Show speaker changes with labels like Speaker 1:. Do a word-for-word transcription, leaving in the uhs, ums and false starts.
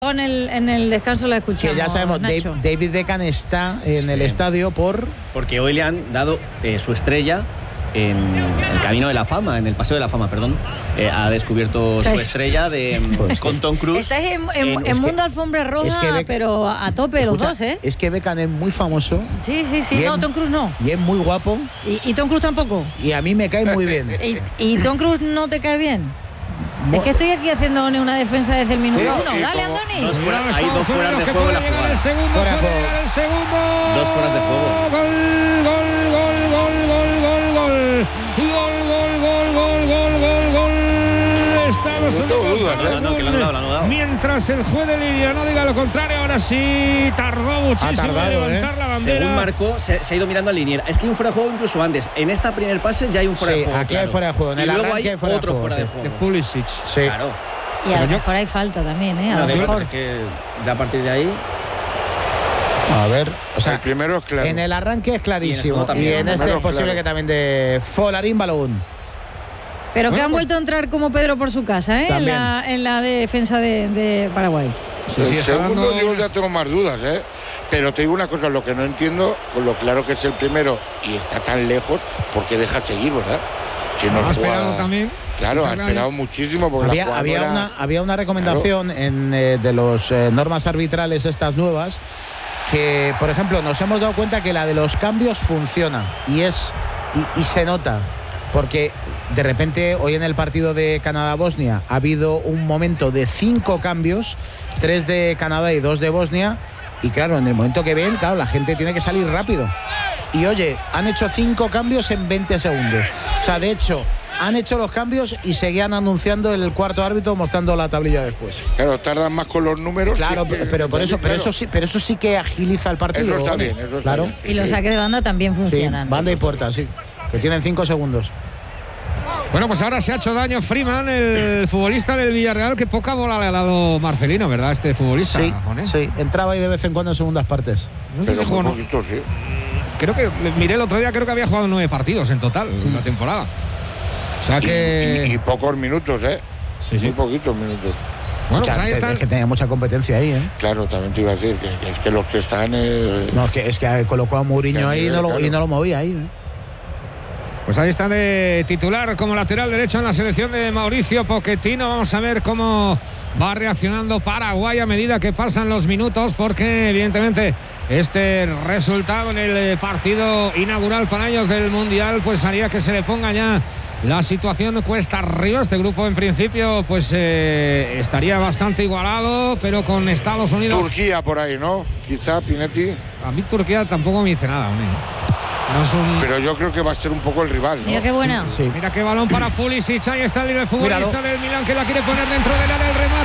Speaker 1: En el, en el descanso la escuchamos.
Speaker 2: Que ya sabemos, Dave, David Beckham está en sí. el estadio por...
Speaker 3: Porque hoy le han dado eh, su estrella en el Camino de la Fama, en el Paseo de la Fama, perdón. Eh, ha descubierto su estrella de, pues con Tom Cruise.
Speaker 1: Estáis en, en, en, en mundo que, alfombra roja, es que Beck, pero a tope escucha, los dos, ¿eh?
Speaker 2: Es que Beckham es muy famoso.
Speaker 1: Sí, sí, sí. No,
Speaker 2: es,
Speaker 1: Tom Cruise no.
Speaker 2: Y es muy guapo.
Speaker 1: ¿Y, y Tom Cruise tampoco?
Speaker 2: Y a mí me cae muy bien.
Speaker 1: ¿Y, y Tom Cruise no te cae bien? Es que estoy aquí haciendo una defensa desde el minuto uno. Dale, Andoni.
Speaker 3: Dos fuera, hay dos fueras de juego en la jugada.
Speaker 4: El segundo,
Speaker 3: fuera
Speaker 4: puede llegar el segundo.
Speaker 3: Dos fueras de juego.
Speaker 4: Gol, gol, gol, gol, gol, gol, gol. Gol, gol, gol, gol, gol, gol, gol. Estamos
Speaker 3: no tengo dudas, ¿eh? No, no, que la han dado, la han dado.
Speaker 4: Mientras el juez de línea no diga lo contrario, ahora sí tardó muchísimo
Speaker 2: tardado,
Speaker 4: en levantar
Speaker 2: ¿eh?
Speaker 4: la bandera.
Speaker 3: Según marcó, se, se ha ido mirando al linier. Es que hay un fuera de juego incluso antes. En esta primer pase ya hay un fuera
Speaker 2: sí,
Speaker 3: de juego.
Speaker 2: Aquí
Speaker 3: claro.
Speaker 2: hay fuera de juego. En
Speaker 3: y
Speaker 2: el
Speaker 3: luego hay
Speaker 2: fuera
Speaker 3: otro
Speaker 2: de
Speaker 3: fuera de
Speaker 2: sí.
Speaker 3: juego.
Speaker 4: De Pulisic.
Speaker 2: Sí.
Speaker 3: Claro.
Speaker 1: Y a lo mejor hay falta también, ¿eh? A
Speaker 3: no,
Speaker 1: lo mejor.
Speaker 3: Es que ya a partir de ahí.
Speaker 2: A ver, o sea,
Speaker 5: el primero es claro.
Speaker 2: En el arranque es clarísimo. Y en, y en este es posible claro. que también de Folarín balón.
Speaker 1: Pero
Speaker 4: bueno,
Speaker 1: que han
Speaker 4: pues,
Speaker 1: vuelto a entrar como Pedro por su casa, ¿eh? En la, en la defensa de, de Paraguay.
Speaker 5: Sí, sí, el segundo dando... yo ya tengo más dudas, ¿eh? Pero te digo una cosa, lo que no entiendo, con lo claro que es el primero y está tan lejos, ¿por qué deja seguir, verdad? Si no
Speaker 4: ha
Speaker 5: juega...
Speaker 4: esperado también.
Speaker 5: Claro, ha esperado muchísimo. Porque
Speaker 2: había,
Speaker 5: la
Speaker 2: había,
Speaker 5: era...
Speaker 2: una, había una recomendación claro. en, eh, de las eh, normas arbitrales estas nuevas, que, por ejemplo, nos hemos dado cuenta que la de los cambios funciona y, es, y, y se nota. Porque de repente hoy en el partido de Canadá-Bosnia ha habido un momento de cinco cambios, tres de Canadá y dos de Bosnia, y claro, en el momento que ven, claro, la gente tiene que salir rápido. Y oye, han hecho cinco cambios en veinte segundos. O sea, de hecho, han hecho los cambios y seguían anunciando el cuarto árbitro mostrando la tablilla después.
Speaker 5: Claro, tardan más con los números.
Speaker 2: Claro, que, pero por eso, pero eso sí, pero eso sí que agiliza el partido.
Speaker 5: Eso está bien, eso está
Speaker 2: claro.
Speaker 5: bien.
Speaker 1: Y los saques de banda también funcionan.
Speaker 2: Sí, banda y puerta, sí. Que tienen cinco segundos.
Speaker 4: Bueno, pues ahora se ha hecho daño Freeman, el futbolista del Villarreal, que poca bola le ha dado Marcelino, ¿verdad? Este futbolista.
Speaker 2: Sí, sí. Entraba ahí de vez en cuando en segundas partes.
Speaker 4: No sé
Speaker 5: pero
Speaker 4: si jugó,
Speaker 5: muy poquito, sí.
Speaker 4: Creo que, miré el otro día, creo que había jugado nueve partidos en total en mm. la temporada. O sea que...
Speaker 5: Y, y, y pocos minutos, ¿eh? Sí, sí. Muy poquitos minutos.
Speaker 4: Bueno,
Speaker 2: mucha,
Speaker 4: pues ahí están.
Speaker 2: Es que tenía mucha competencia ahí, ¿eh?
Speaker 5: Claro, también te iba a decir que, que es que los que están... Eh,
Speaker 2: no, es que, es que colocó a Mourinho ahí nivel, y, no lo, claro. y no lo movía ahí, ¿eh?
Speaker 4: Pues ahí está de titular como lateral derecho en la selección de Mauricio Pochettino. Vamos a ver cómo va reaccionando Paraguay a medida que pasan los minutos, porque evidentemente este resultado en el partido inaugural para ellos del Mundial pues haría que se le ponga ya la situación cuesta arriba. Este grupo en principio pues eh, estaría bastante igualado, pero con Estados Unidos...
Speaker 5: Turquía por ahí, ¿no? Quizá, Pinetti.
Speaker 4: A mí Turquía tampoco me dice nada, ¿no? No es un...
Speaker 5: Pero yo creo que va a ser un poco el rival, ¿no?
Speaker 1: Mira qué buena.
Speaker 4: Sí. Mira qué balón para Pulisic. Ahí está el futbolista Míralo. del Milán que la quiere poner dentro del área del remate.